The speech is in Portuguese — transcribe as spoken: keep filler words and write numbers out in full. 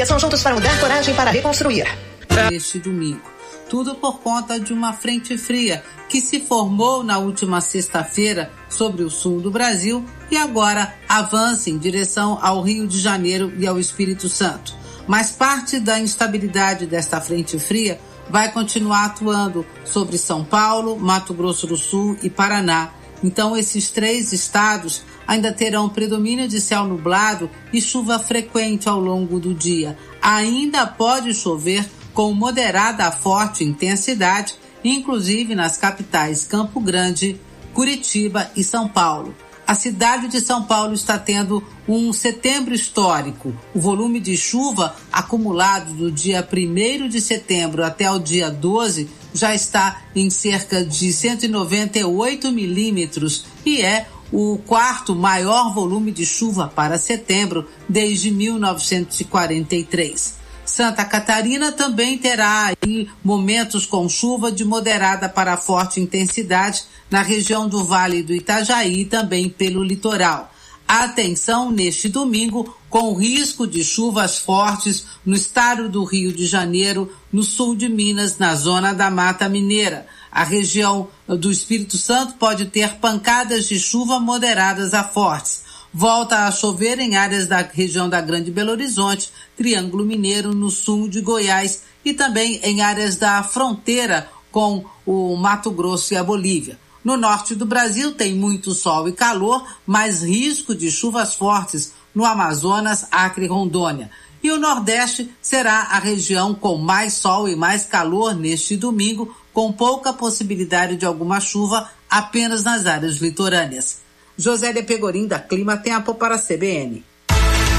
São juntos para mudar, coragem para reconstruir. Este domingo. Tudo por conta de uma frente fria que se formou na última sexta-feira sobre o sul do Brasil e agora avança em direção ao Rio de Janeiro e ao Espírito Santo. Mas parte da instabilidade desta frente fria vai continuar atuando sobre São Paulo, Mato Grosso do Sul e Paraná. Então, esses três estados ainda terão predomínio de céu nublado e chuva frequente ao longo do dia. Ainda pode chover com moderada a forte intensidade, inclusive nas capitais Campo Grande, Curitiba e São Paulo. A cidade de São Paulo está tendo um setembro histórico. O volume de chuva acumulado do dia primeiro de setembro até o dia doze já está em cerca de cento e noventa e oito milímetros e é o quarto maior volume de chuva para setembro desde mil novecentos e quarenta e três. Santa Catarina também terá aí momentos com chuva de moderada para forte intensidade na região do Vale do Itajaí e também pelo litoral. Atenção neste domingo com o risco de chuvas fortes no estado do Rio de Janeiro, no sul de Minas, na zona da Mata Mineira. A região do Espírito Santo pode ter pancadas de chuva moderadas a fortes. Volta a chover em áreas da região da Grande Belo Horizonte, Triângulo Mineiro, no sul de Goiás e também em áreas da fronteira com o Mato Grosso e a Bolívia. No norte do Brasil tem muito sol e calor, mas risco de chuvas fortes no Amazonas, Acre e Rondônia. E o Nordeste será a região com mais sol e mais calor neste domingo, com pouca possibilidade de alguma chuva apenas nas áreas litorâneas. Josélia Pegorim, da Clima Tempo para a C B N.